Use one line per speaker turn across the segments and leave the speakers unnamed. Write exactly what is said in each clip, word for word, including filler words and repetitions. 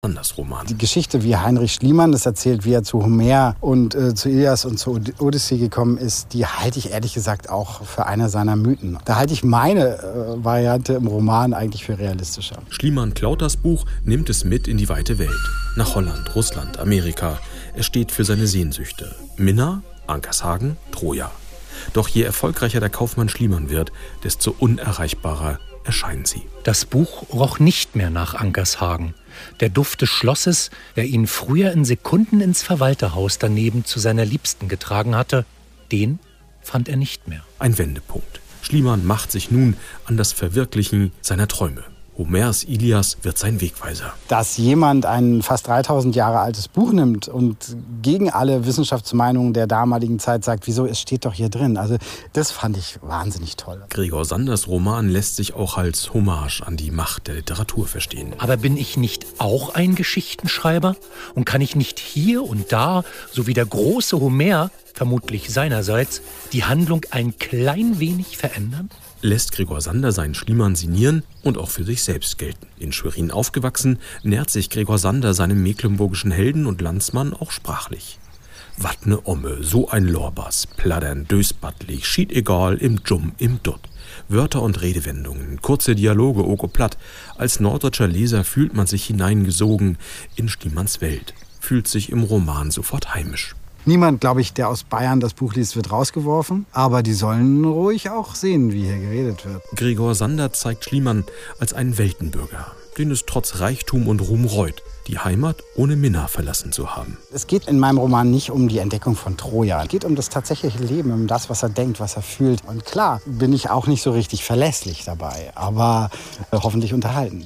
Roman.
Die Geschichte wie Heinrich Schliemann das erzählt, wie er zu Homer und äh, zu Ilias und zur Odyssee gekommen ist, die halte ich ehrlich gesagt auch für eine seiner Mythen. Da halte ich meine äh, Variante im Roman eigentlich für realistischer.
Schliemann klaut das Buch, nimmt es mit in die weite Welt. Nach Holland, Russland, Amerika. Er steht für seine Sehnsüchte. Minna, Ankershagen, Troja. Doch je erfolgreicher der Kaufmann Schliemann wird, desto unerreichbarer erscheinen sie.
Das Buch roch nicht mehr nach Ankershagen. Der Duft des Schlosses, der ihn früher in Sekunden ins Verwalterhaus daneben zu seiner Liebsten getragen hatte, den fand er nicht mehr.
Ein Wendepunkt. Schliemann macht sich nun an das Verwirklichen seiner Träume. Homers Ilias wird sein Wegweiser.
Dass jemand ein fast dreitausend Jahre altes Buch nimmt und gegen alle Wissenschaftsmeinungen der damaligen Zeit sagt, wieso, es steht doch hier drin. Also das fand ich wahnsinnig toll.
Gregor Sanders Roman lässt sich auch als Hommage an die Macht der Literatur verstehen.
Aber bin ich nicht auch ein Geschichtenschreiber? Und kann ich nicht hier und da, so wie der große Homer, vermutlich seinerseits, die Handlung ein klein wenig verändern?
Lässt Gregor Sander seinen Schliemann signieren und auch für sich selbst gelten. In Schwerin aufgewachsen, nährt sich Gregor Sander seinem mecklenburgischen Helden und Landsmann auch sprachlich. Wat ne Omme, so ein Lorbas, pladdern, dösbattlich, schied egal, im Dschum, im Dutt. Wörter und Redewendungen, kurze Dialoge, oko platt. Als norddeutscher Leser fühlt man sich hineingesogen in Schliemanns Welt, fühlt sich im Roman sofort heimisch.
Niemand, glaube ich, der aus Bayern das Buch liest, wird rausgeworfen. Aber die sollen ruhig auch sehen, wie hier geredet wird.
Gregor Sander zeigt Schliemann als einen Weltenbürger, den es trotz Reichtum und Ruhm reut, die Heimat ohne Minna verlassen zu haben.
Es geht in meinem Roman nicht um die Entdeckung von Troja. Es geht um das tatsächliche Leben, um das, was er denkt, was er fühlt. Und klar, bin ich auch nicht so richtig verlässlich dabei, aber äh, hoffentlich unterhaltend.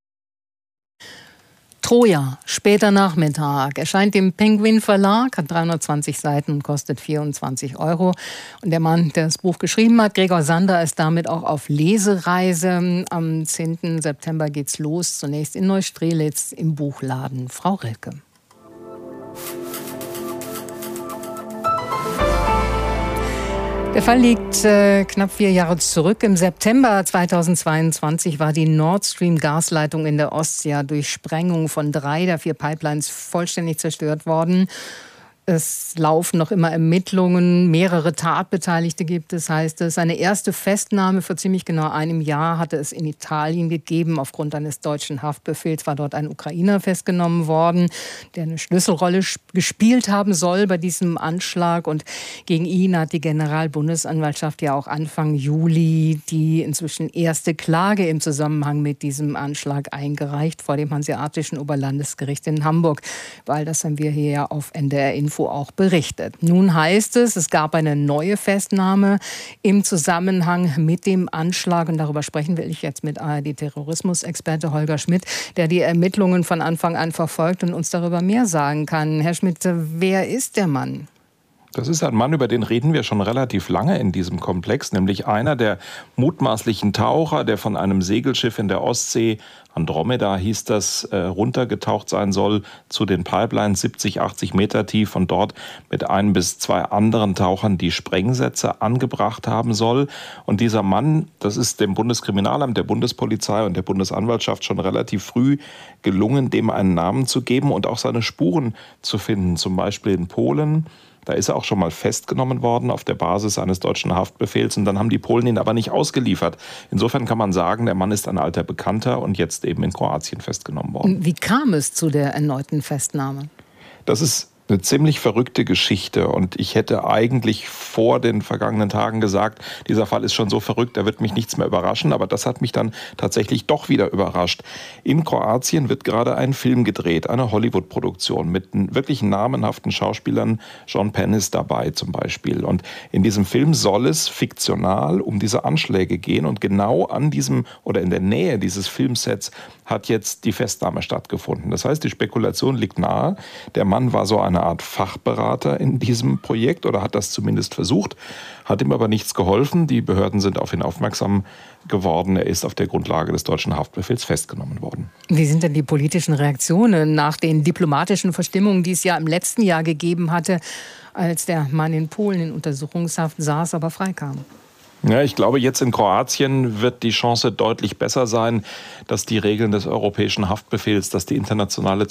Troja, später Nachmittag, erscheint im Penguin Verlag, hat dreihundertzwanzig Seiten und kostet vierundzwanzig Euro. Und der Mann, der das Buch geschrieben hat, Gregor Sander, ist damit auch auf Lesereise. Am zehnten September geht's los, zunächst in Neustrelitz im Buchladen. Frau Rilke. Der Fall liegt äh, knapp vier Jahre zurück. Im September zweitausendzweiundzwanzig war die Nord Stream Gasleitung in der Ostsee durch Sprengung von drei der vier Pipelines vollständig zerstört worden. Es laufen noch immer Ermittlungen, mehrere Tatbeteiligte gibt es, heißt es. Eine erste Festnahme vor ziemlich genau einem Jahr hatte es in Italien gegeben. Aufgrund eines deutschen Haftbefehls war dort ein Ukrainer festgenommen worden, der eine Schlüsselrolle gespielt haben soll bei diesem Anschlag. Und gegen ihn hat die Generalbundesanwaltschaft ja auch Anfang Juli die inzwischen erste Klage im Zusammenhang mit diesem Anschlag eingereicht vor dem Hanseatischen Oberlandesgericht in Hamburg. Weil das haben wir hier ja auf N D R Info auch berichtet. Nun heißt es, es gab eine neue Festnahme im Zusammenhang mit dem Anschlag. Und darüber sprechen will ich jetzt mit A R D-Terrorismusexperte Holger Schmidt, der die Ermittlungen von Anfang an verfolgt und uns darüber mehr sagen kann. Herr Schmidt, wer ist der Mann?
Das ist ein Mann, über den reden wir schon relativ lange in diesem Komplex, nämlich einer der mutmaßlichen Taucher, der von einem Segelschiff in der Ostsee, Andromeda hieß das, äh, runtergetaucht sein soll zu den Pipelines, siebzig, achtzig Meter tief, und dort mit einem bis zwei anderen Tauchern die Sprengsätze angebracht haben soll. Und dieser Mann, das ist dem Bundeskriminalamt, der Bundespolizei und der Bundesanwaltschaft schon relativ früh gelungen, dem einen Namen zu geben und auch seine Spuren zu finden, zum Beispiel in Polen. Da ist er auch schon mal festgenommen worden auf der Basis eines deutschen Haftbefehls, und dann haben die Polen ihn aber nicht ausgeliefert. Insofern kann man sagen, der Mann ist ein alter Bekannter und jetzt eben in Kroatien festgenommen worden.
Wie kam es zu der erneuten Festnahme?
Das ist eine ziemlich verrückte Geschichte, und ich hätte eigentlich vor den vergangenen Tagen gesagt, dieser Fall ist schon so verrückt, da wird mich nichts mehr überraschen, aber das hat mich dann tatsächlich doch wieder überrascht. In Kroatien wird gerade ein Film gedreht, eine Hollywood-Produktion mit wirklich namenhaften Schauspielern, Sean Penn ist dabei zum Beispiel, und in diesem Film soll es fiktional um diese Anschläge gehen, und genau an diesem oder in der Nähe dieses Filmsets hat jetzt die Festnahme stattgefunden. Das heißt, die Spekulation liegt nahe, der Mann war so eine Art Fachberater in diesem Projekt oder hat das zumindest versucht, hat ihm aber nichts geholfen. Die Behörden sind auf ihn aufmerksam geworden. Er ist auf der Grundlage des deutschen Haftbefehls festgenommen worden.
Wie sind denn die politischen Reaktionen nach den diplomatischen Verstimmungen, die es ja im letzten Jahr gegeben hatte, als der Mann in Polen in Untersuchungshaft saß, aber freikam?
Ja, ich glaube, jetzt in Kroatien wird die Chance deutlich besser sein, dass die Regeln des europäischen Haftbefehls, dass die internationale